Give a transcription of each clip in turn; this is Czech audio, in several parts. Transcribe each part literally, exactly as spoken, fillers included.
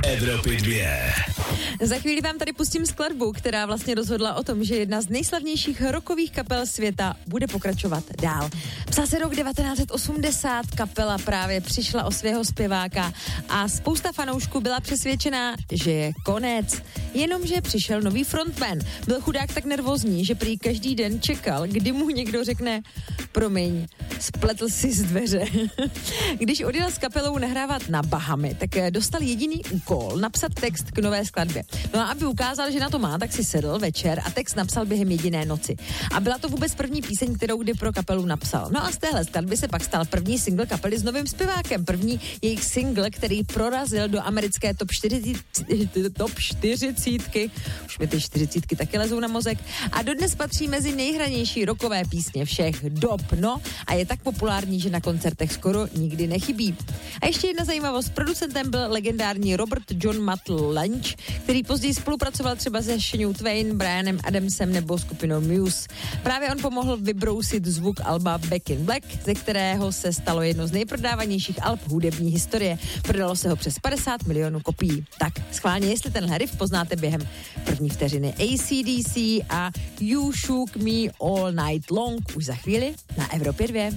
Evropy dvě. Za chvíli vám tady pustím skladbu, která vlastně rozhodla o tom, že jedna z nejslavnějších rockových kapel světa bude pokračovat dál. Psal se rok devatenáct set osmdesát, kapela právě přišla o svého zpěváka a spousta fanoušků byla přesvědčená, že je konec. Jenomže přišel nový frontman. Byl chudák tak nervózní, že prý každý den čekal, kdy mu někdo řekne: promiň, spletl si z dveře. Když odjel s kapelou nahrávat na Bahamy, tak dostal jediný úkol napsat text k nové skladbě. No a aby ukázal, že na to má, tak si sedl večer a text napsal během jediné noci. A byla to vůbec první píseň, kterou kdy pro kapelu napsal. No a z téhle skladby se pak stal první single kapely s novým zpěvákem. První jejich single, který prorazil do americké top čtyřicet, top čtyřicítky. Už mi ty čtyřicítky taky lezou na mozek. A dodnes patří mezi nejhranější rockové písně všech dob. No a je tak populární, že na koncertech skoro nikdy nechybí. A ještě jedna zajímavost. Producentem byl legendární Robert John Matt Lange, který později spolupracoval třeba se Shania Twain, Brianem Adamsem nebo skupinou Muse. Právě on pomohl vybrousit zvuk alba Back in Black, ze kterého se stalo jedno z nejprodávanějších alb hudební historie. Prodalo se ho přes padesát milionů kopií. Tak schválně, jestli tenhle riff poznáte během první vteřiny. A C D C a You Shook Me All Night Long už za chvíli na Evropě dvě.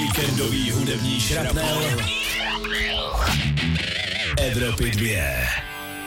Víkendový hudební šrapnel Evropy dvě.